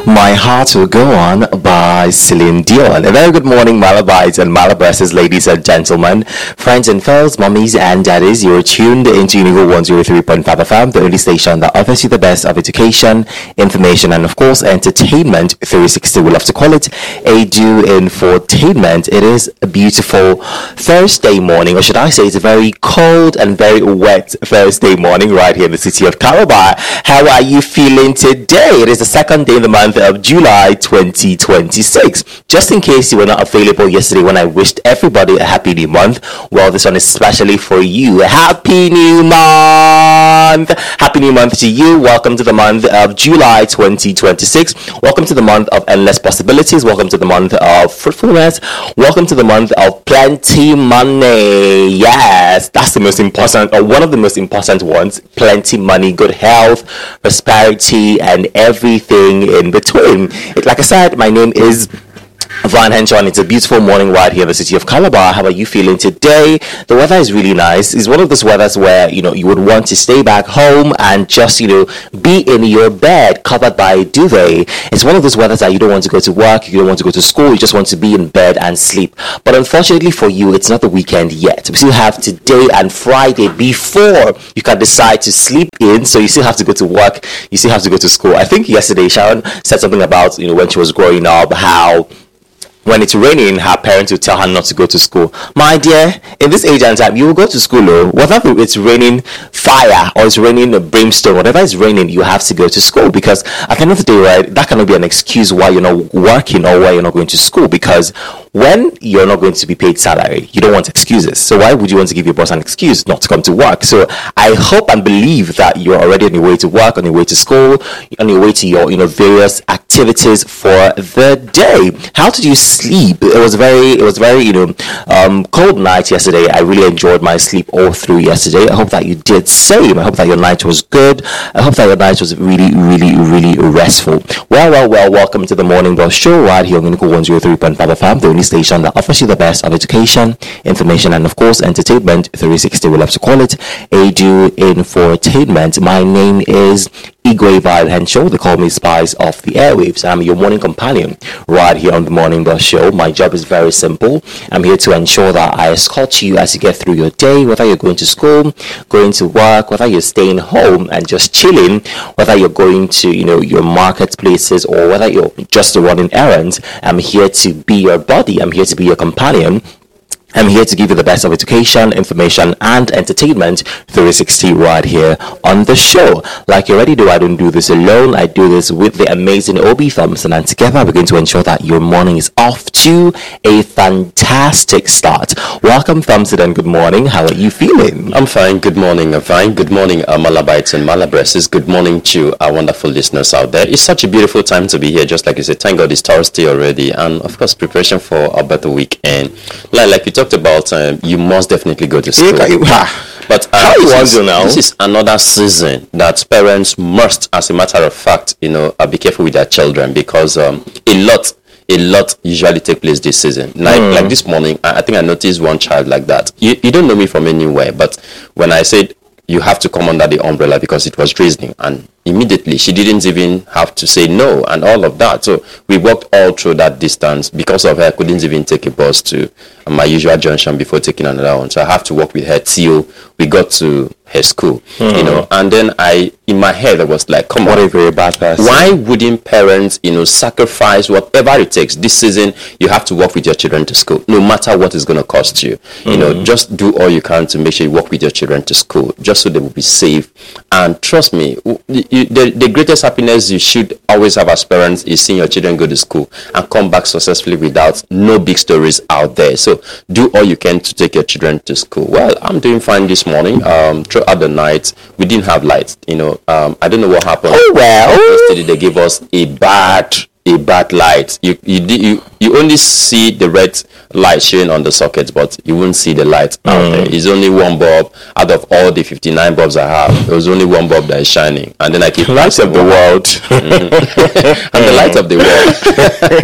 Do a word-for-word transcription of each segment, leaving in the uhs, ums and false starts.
My Heart Will Go On by Celine Dion. A very good morning, Malabites and Malabresses, ladies and gentlemen, friends and fellows, mummies and daddies. You're tuned into Unigo one oh three point five F M, the only station that offers you the best of education, information, and of course, entertainment. three sixty, we love to call it a do infotainment. It is a beautiful Thursday morning, or should I say, it's a very cold and very wet Thursday morning right here in the city of Calabar. How are you feeling today? It is the second day in the month of July twenty twenty-six. Just in case you were not available yesterday when I wished everybody a happy new month, well, this one is especially for you. Happy new month! Happy new month to you. Welcome to the month of July twenty twenty-six. Welcome to the month of endless possibilities. Welcome to the month of fruitfulness. Welcome to the month of plenty money. Yes, that's the most important, or one of the most important ones. Plenty money, good health, prosperity, and everything in between. Like I said, my name is Van Henshaw, and it's a beautiful morning right here in the city of Calabar. How are you feeling today? The weather is really nice. It's one of those weathers where, you know, you would want to stay back home and just, you know, be in your bed covered by a duvet. It's one of those weathers that you don't want to go to work, you don't want to go to school, you just want to be in bed and sleep. But unfortunately for you, it's not the weekend yet. We still have today and Friday before you can decide to sleep in, so you still have to go to work, you still have to go to school. I think yesterday Sharon said something about, you know, when she was growing up, how when it's raining, her parents will tell her not to go to school. My dear, in this age and time, you will go to school, oh, whether it's raining fire or it's raining brimstone, whatever is raining, you have to go to school, because at the end of the day, right, that cannot be an excuse why you're not working or why you're not going to school, because when you're not going to be paid salary, you don't want excuses. So why would you want to give your boss an excuse not to come to work? So I hope and believe that you're already on your way to work, on your way to school, on your way to your, you know, various activities for the day. How did you sleep? It was very, it was very, you know, um, cold night yesterday. I really enjoyed my sleep all through yesterday. I hope that you did same. I hope that your night was good. I hope that your night was really, really, really restful. Well, well, well, welcome to the Morning Bus Show right here on Unico one oh three point five F M, the only station that offers you the best of education, information, and of course, entertainment. three sixty, we love to call it a do infotainment. My name is Igwe Van Henshaw. They call me Spice of the Airwaves. I'm your morning companion right here on the Morning Bus Show. My job is very simple. I'm here to ensure that I escort you as you get through your day, whether you're going to school, going to work, whether you're staying home and just chilling, whether you're going to, you know, your marketplaces, or whether you're just running errands. I'm here to be your buddy. I'm here to be your companion. I'm here to give you the best of education, information, and entertainment three sixty right here on the show. Like you already do, I don't do this alone. I do this with the amazing Obi Thompson, and together we're going to ensure that your morning is off to a fantastic start. Welcome, Thompson, and good morning. How are you feeling? I'm fine. Good morning. I'm fine. Good morning, uh, Malabites and Malabresses. Good morning to our wonderful listeners out there. It's such a beautiful time to be here. Just like you said, thank God it's Thursday already, and of course, preparation for a better weekend. Like, like we talked about, um, you must definitely go to school. But uh, this, is, now? this is another season that parents must, as a matter of fact, you know, uh, be careful with their children, because um, a lot, a lot usually take place this season. Like, mm. like this morning, I, I think I noticed one child like that. You, you don't know me from anywhere, but when I said you have to come under the umbrella because it was drizzling, and immediately she didn't even have to say no and all of that. So we walked all through that distance. Because of her, I couldn't even take a bus to my usual junction before taking another one. So I have to walk with her till we got to her school, mm. you know. And then I, in my head, I was like, come what on, a very bad person. Why wouldn't parents, you know, sacrifice whatever it takes? This season, you have to walk with your children to school, no matter what it's going to cost you. Mm. You know, just do all you can to make sure you walk with your children to school, just so they will be safe. And trust me, you, the, the greatest happiness you should always have as parents is seeing your children go to school and come back successfully without no big stories out there. So do all you can to take your children to school. Well, I'm doing fine this morning. Um, throughout the night, we didn't have lights. You know, um, I don't know what happened. Oh well. Yesterday they gave us a bad, a bad light. You you you you only see the red light showing on the sockets, but you won't see the light mm. out there. It's only one bulb out of all the fifty-nine bulbs I have. There was only one bulb that is shining, and then I keep lights of the world, mm-hmm. and the light of the world.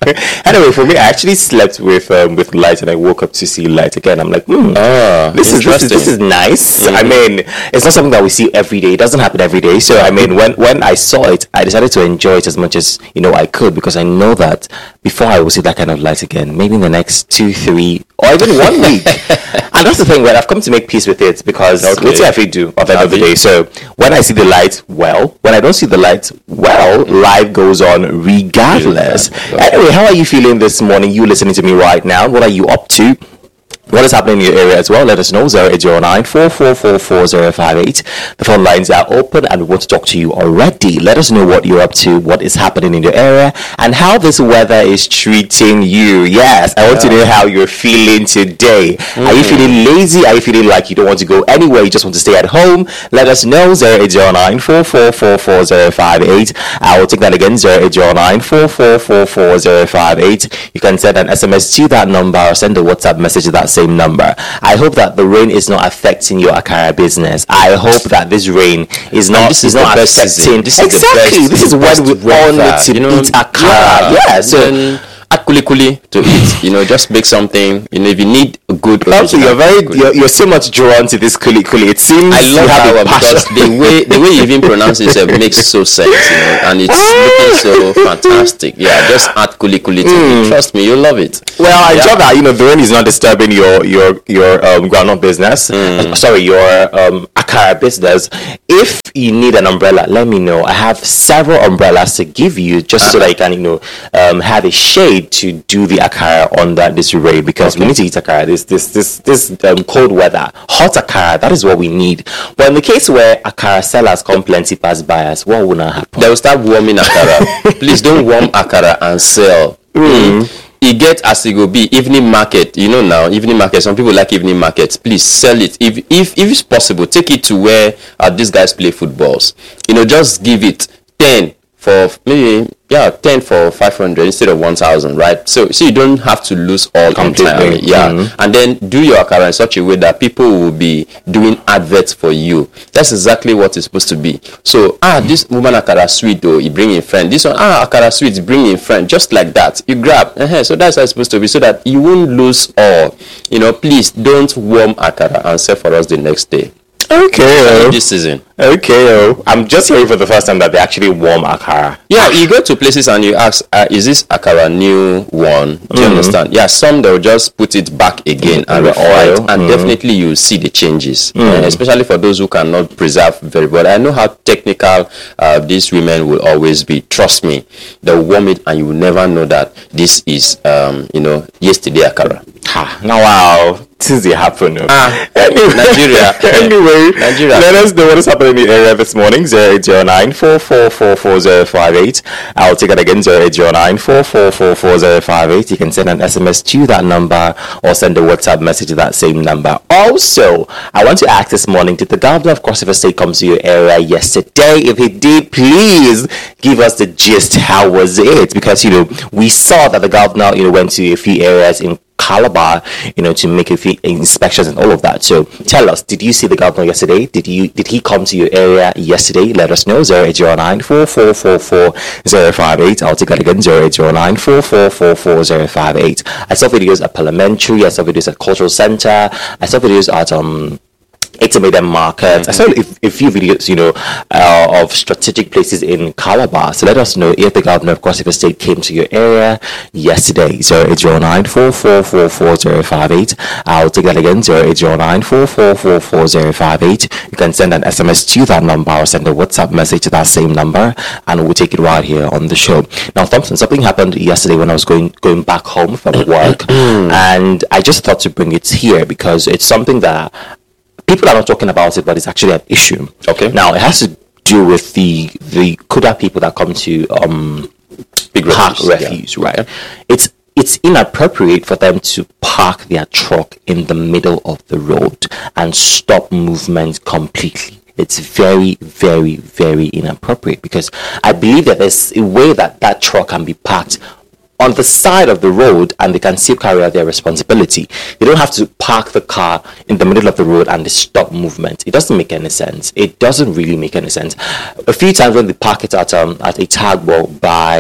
Anyway, for me, I actually slept with um, with light, and I woke up to see light again. I'm like, hmm, Ah, this is this is this is nice. I mean, it's not something that we see every day. It doesn't happen every day. So I mean, when when I saw it, I decided to enjoy it as much as you know I could, because I know that before I will see that kind of light again, maybe in the next two, three, or even one week. And that's the thing, where I've come to make peace with it, because Okay. what if I do at the end of the day? So when I see the light, well, when I don't see the light, well, life goes on regardless. Okay. Anyway, how are you feeling this morning? You listening to me right now? What are you up to? What is happening in your area as well? Let us know. zero eight zero nine, four four four, four zero five eight. The phone lines are open and we want to talk to you already. Let us know what you're up to, what is happening in your area, and how this weather is treating you. Yes, I want to know how you're feeling today. Are you feeling lazy? Are you feeling like you don't want to go anywhere? You just want to stay at home? Let us know. zero eight zero nine, four four four, four zero five eight. I will take that again. zero eight zero nine, four four four, four zero five eight. You can send an S M S to that number or send a WhatsApp message to that same number. I hope that the rain is not affecting your Akara business. I hope that this rain is not this is is not the best affecting. season. This is the exactly. best- this is the when best we all need weather, to you know, eat Akara. Yeah. so. then add kuli kuli to eat. You know, just make something. You know, if you need a good, Also, you're original very kuli. you're, you're so much drawn to this kuli kuli. It seems I you love have that a one because passion. the way the way you even pronounce it uh, makes so sense, you know, and it's looking so fantastic. Yeah, just add kuli kuli to it. Trust me, you'll love it. Well, I Yeah. enjoy that. You know, the rain is not disturbing your your your um, groundnut business. Uh, sorry, your um, Akara business. If you need an umbrella, let me know. I have several umbrellas to give you, just so that you can, you know, um, have a shade to do the Akara under this rain, because we need to eat Akara. This this this this um, cold weather, hot Akara. That is what we need. But in the case where Akara sellers come plenty past buyers, what will not happen? They will start warming akara. Please don't warm akara and sell. Mm. E get as e go be evening market. You know now evening market. Some people like evening markets. Please sell it if if if it's possible. Take it to where uh, these guys play footballs. You know, just give it ten for maybe yeah ten for five hundred instead of one thousand, right? So so you don't have to lose all Completely. entirely. Yeah, Mhm. and then do your akara in such a way that people will be doing adverts for you. That's exactly what it's supposed to be. So ah, this woman akara sweet though, you bring in friend. This one ah akara sweet, bring in friend. Just like that, you grab. Uh-huh. So that's how it's supposed to be, so that you won't lose all. You know, please don't warm akara and sell for us the next day. Okay. This season. Okay, oh. I'm just hearing for the first time that they actually warm Akara. Yeah, you go to places and you ask, uh, is this akara new one? Do you understand? Yeah, some they'll just put it back again and the refry it, oil. and Mm. definitely you see the changes, uh, especially for those who cannot preserve very well. I know how technical uh, these women will always be. Trust me, they'll warm it and you will never know that this is, um, you know, yesterday akara. Ha, now wow, things they happen. oh. Ah, Anyway, Nigeria. anyway, Nigeria. let us know what is happening in the area this morning. zero eight zero nine, four four four, four zero five eight. I'll take it again. zero eight zero nine, four four four, four zero five eight. You can send an S M S to that number or send a WhatsApp message to that same number. Also, I want to ask this morning, did the governor of Cross River State come to your area yesterday? If he did, please give us the gist. How was it? Because, you know, we saw that the governor, you know, went to a few areas in Calabar, you know, to make a few inspections and all of that. So tell us, did you see the governor yesterday? Did you did he come to your area yesterday? Let us know. zero eight zero nine, four four four, four zero five eight. I'll take that again. zero eight zero nine, four four four, four zero five eight. I saw videos at Parliamentary. I saw videos at Cultural Center. I saw videos at um Etemeden Market. I saw a, a few videos, you know, uh, of strategic places in Calabar. So let us know if the governor of Cross River State came to your area yesterday. zero eight zero nine, four four four, four zero five eight. I'll take that again. zero eight zero nine, four four four, four zero five eight. You can send an S M S to that number or send a WhatsApp message to that same number, and we'll take it right here on the show. Now, Thompson, something happened yesterday when I was going going back home from work, and I just thought to bring it here because it's something that people are not talking about it, but it's actually an issue. Okay. Now, it has to do with the the Kuda people that come to um Big park refuse, yeah. refuse, right? It's it's inappropriate for them to park their truck in the middle of the road and stop movement completely. It's very, very, very inappropriate because I believe that there's a way that that truck can be parked on the side of the road and they can still carry out their responsibility. They don't have to park the car in the middle of the road and they stop movement. It doesn't make any sense. It doesn't really make any sense. A few times when they park it at um at a tag wall by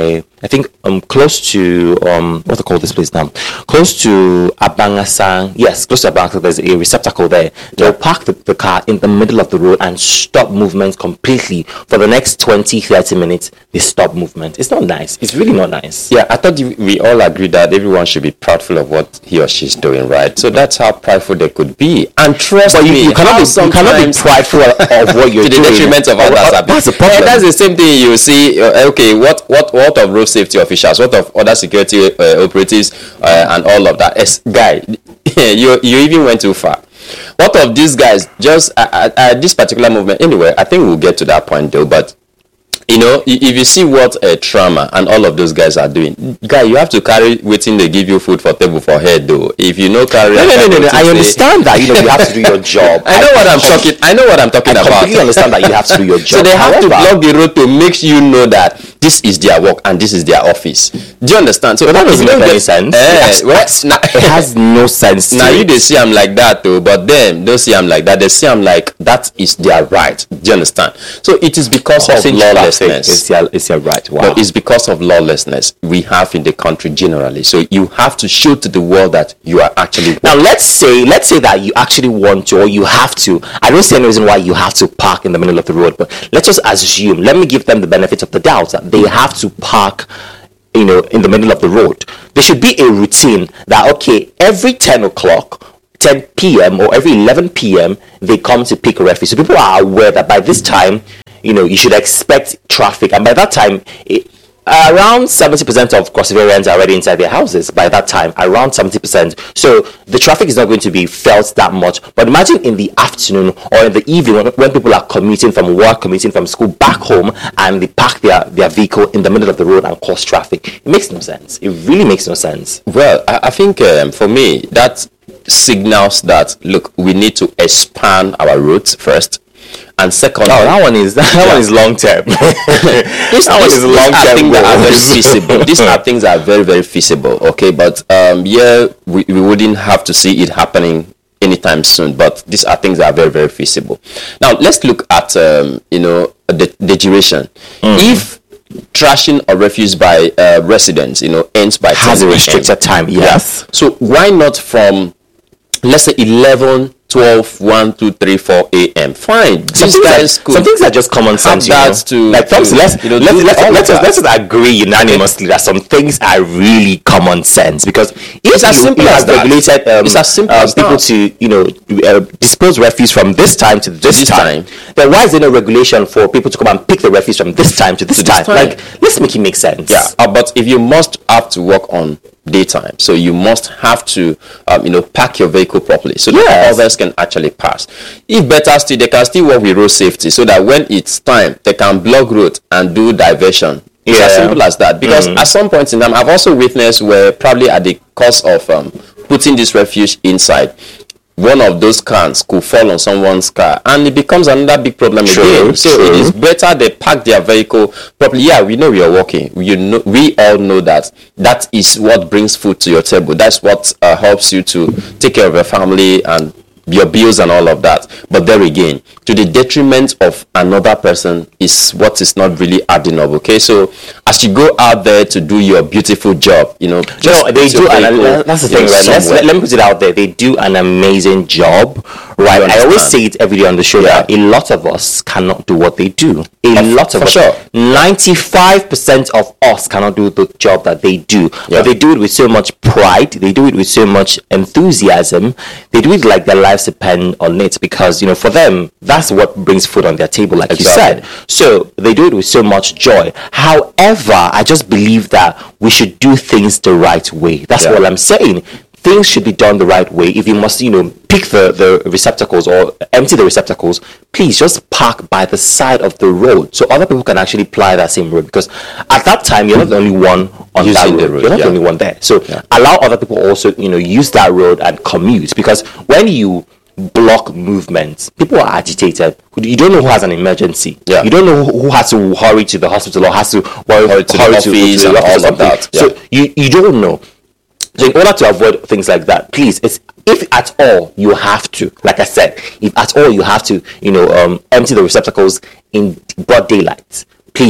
I think um close to um what they call this place now, close to Abangasang. Yes, close to Abangasang. There's a receptacle there. They'll park the, the car in the middle of the road and stop movement completely for the next twenty, thirty minutes. They stop movement. It's not nice. It's really not nice. Yeah, I thought you- we all agree that everyone should be proudful of what he or she's doing, right? So that's how prideful they could be. And trust But you, me, you cannot how be you cannot be sometimes- prideful of what you're to the doing. detriment of Uh, others. uh, Abi. That's the Eh, problem. that's the same thing you see. Uh, okay, what what what of road safety officials? What of other security uh, operatives uh, and all of that? Es- guy, you you even went too far. What of these guys? Just uh, uh, uh, this particular movement. Anyway, I think we'll get to that point though. But you know, i- if you see what a trauma and all of those guys are doing, guy, you have to carry waiting they give you food for table for head though. If you know carry, No, no, no, no, no. I say- understand that. You know, you have to do your job. I know what I'm com- talking. I know what I'm talking I about. completely understand that you have to do your job. So they have to However, block the road to make you know that this is their work and this is their office. Do you understand? So that doesn't if you make don't any get- sense. Eh, That's- well, that's- now, it has no sense. to now you it. they see I'm like that though, but them don't see I'm like that. They see I'm like that is their right. Do you understand? So it is because of Crossing traffic lawlessness. is your, is your right. Wow. But it's because of lawlessness we have in the country generally. So you have to show to the world that you are actually. Now let's say let's say that you actually want to or you have to. I don't see any reason why you have to park in the middle of the road, but let's just assume. Let me give them the benefit of the doubt that they have to park, you know, in the middle of the road. There should be a routine that okay, every ten o'clock, ten p.m. or every eleven p.m. they come to pick refuse. So people are aware that by this time, you know, you should expect traffic, and by that time. It, around seventy percent of Crossivarians are already inside their houses by that time, around seventy percent. So the traffic is not going to be felt that much. But imagine in the afternoon or in the evening when, when people are commuting from work, commuting from school back home, and they park their, their vehicle in the middle of the road and cause traffic. It makes no sense. It really makes no sense. Well, I, I think um, for me that signals that look, we need to expand our routes first. And second, Oh, that one is that one is long term. This, that one this, is these are long-term things that are very goals. feasible. These are things that are very, very feasible. Okay, but um, yeah, we, we wouldn't have to see it happening anytime soon. But these are things that are very, very feasible. Now let's look at um, you know the, the duration. If trashing or refuse by uh, residents, you know, ends by Has a ten p m. restricted time. Yes. So why not from let's say eleven, twelve, one, two, three, four a.m. Fine. Some These things, guys are, could some things are just common sense. You that know? to- like folks, to, let's you know, let's do let's, all of let's, just, that. let's just agree unanimously that some things are really common sense because if It's as you, simple you as have that. regulated um, It's as simple um, as people that. to you know uh, dispose refuse from this time to this, this time, time. then why is there no regulation for people to come and pick the refuse from this time to this, To this time? time. Like let's make it make sense. Yeah, uh, but if you must have to work on daytime, so you must have to, um, you know, park your vehicle properly so that Yes. others can actually pass. If better still, they can still work with road safety so that when it's time, they can block road and do diversion. It's as Yeah. simple as that. Because at some point in time, I've also witnessed where probably at the cost of um, putting this refuge inside, one of those cans could fall on someone's car and it becomes another big problem True, again. So true. it is better they park their vehicle properly. Yeah, we know we are working. You know, we all know that that is what brings food to your table. That's what uh, helps you to take care of your family and your bills and all of that. But there again, to the detriment of another person is what is not really adding up. Okay, so as you go out there to do your beautiful job, you know, No, they put your do, and vehicle, uh, that's the you know, thing, right? Let's, somewhere. let, let me put it out there. They do an amazing job, right? You I always understand? say it every day on the show Yeah. that a lot of us cannot do what they do. A Of- lot of for us, sure. ninety-five percent of us cannot do the job that they do. Yeah. But they do it with so much pride. They do it with so much enthusiasm. They do it like their lives depend on it because, you know, for them, that's what brings food on their table, like Exactly. you said. So they do it with so much joy. However, I just believe that we should do things the right way. That's Yeah. what I'm saying. Things should be done the right way. If you must, you know, pick the, the receptacles or empty the receptacles, please just park by the side of the road so other people can actually ply that same road. Because at that time, you're not the only one on that Using road. the road, You're not yeah. the only one there. So allow other people also, you know, use that road and commute. Because when you block movements, people are agitated. You don't know who has an emergency. Yeah. You don't know who has to hurry to the hospital or has to hurry, Hurry to the hurry office the and office all or of something. that, yeah. So you, you don't know. So in order to avoid things like that, please, it's, if at all you have to, like I said, if at all you have to, you know, um, empty the receptacles in broad daylight, please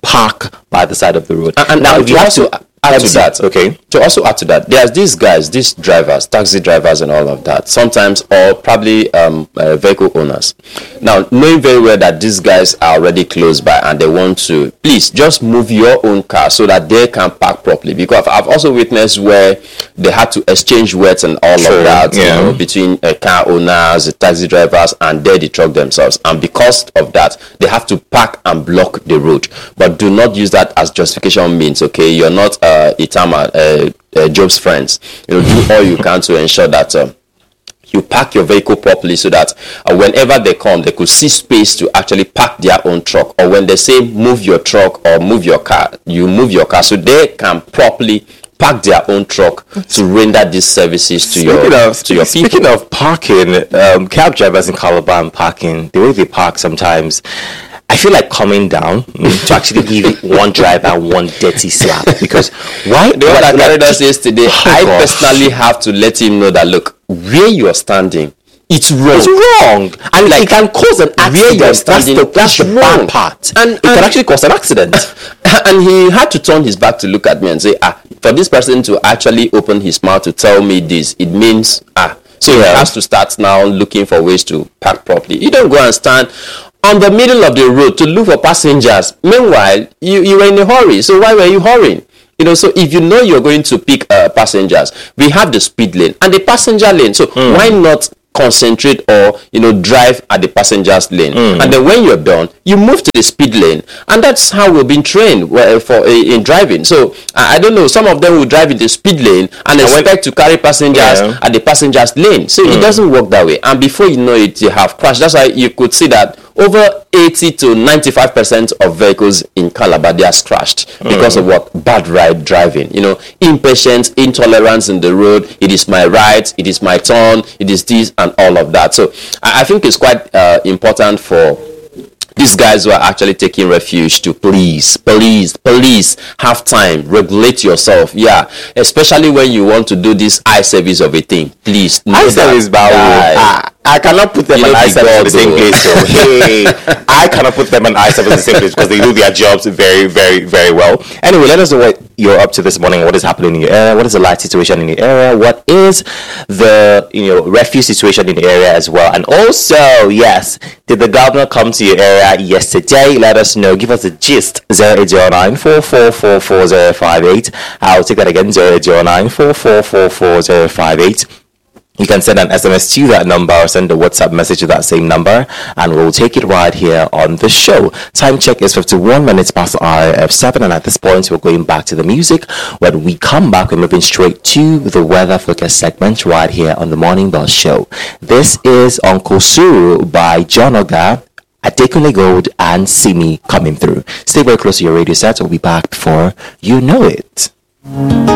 park by the side of the road. And, and now, now if you to have also to add to that, okay, to also add to that, there's these guys, these drivers, taxi drivers, and all of that. Sometimes, or probably um, uh, vehicle owners. Now, knowing very well that these guys are already close by and they want to, please just move your own car so that they can park properly. Because I've also witnessed where they had to exchange words and all True, of that, yeah. you know, between uh, car owners, the taxi drivers, and they the truck themselves. And because of that, they have to park and block the road. But do not use that as justification means. Okay, you're not uh, Itama, uh, uh, Job's friends. You know, do all you can to ensure that uh, you park your vehicle properly so that uh, whenever they come, they could see space to actually park their own truck. Or when they say move your truck or move your car, you move your car so they can properly park their own truck to render these services to speaking your of, to your people. Speaking of parking, um, cab drivers in Calabar parking, the way they park sometimes, I feel like coming down to actually give one driver one dirty slap, because why? The one that carried us yesterday, Oh, I gosh. personally have to let him know that, look, where you are standing, it's wrong. It's wrong, and Like, it can cause an where you are accident. That's standing, the, that's the it's bad wrong. part. And- it can and- actually cause an accident. And he had to turn his back to look at me and say, ah, for this person to actually open his mouth to tell me this, it means, ah. So Yeah. he has to start now looking for ways to park properly. You don't go and stand on the middle of the road to look for passengers. Meanwhile, you, you were in a hurry. So why were you hurrying? You know, so if you know you're going to pick uh, passengers, we have the speed lane and the passenger lane. So Mm. why not concentrate or, you know, drive at the passenger's lane? Mm. And then when you're done, you move to the speed lane. And that's how we've been trained well, for uh, in driving. So I, I don't know, some of them will drive in the speed lane and expect to carry passengers Yeah. at the passenger's lane. So it doesn't work that way. And before you know it, you have crashed. That's why you could see that over eighty to ninety-five percent of vehicles in Calabar, they are crashed because of what? Bad ride driving. You know, impatience, intolerance in the road. It is my right, it is my turn, it is this and all of that. So I, I think it's quite uh, important for these guys who are actually taking refuge to please, please, please have time, regulate yourself. Yeah, especially when you want to do this eye service of a thing. Please, know I that- service Bawo. Guy, I, I cannot put them You on know I the service in the same God, place. So hey, I cannot put them on I service in the same place because they do their jobs very, very, very well. Anyway, let us know what you're up to this morning. What is happening in your area? What is the light situation in your area? What is the you know refuse situation in the area as well? And also, yes, did the governor come to your area yesterday? Let us know. Give us a gist. Zero eight zero nine four four four four zero five eight. I'll take that again. Zero eight zero nine four four four four zero five eight. You can send an S M S to that number or send a WhatsApp message to that same number, and we'll take it right here on the show. Time check is fifty-one minutes past the hour of seven, and at this point, we're going back to the music. When we come back, we're moving straight to the weather focus segment right here on the Morning Bell Show. This is Uncle Suru by John Oga, Adekunle Gold, and Simi coming through. Stay very close to your radio set. We'll be back before you know it.